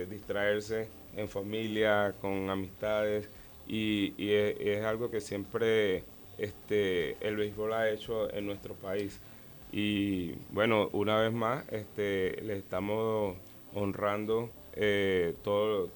distraerse en familia, con amistades, y es algo que siempre el béisbol ha hecho en nuestro país. Y bueno, una vez más, les estamos honrando todo,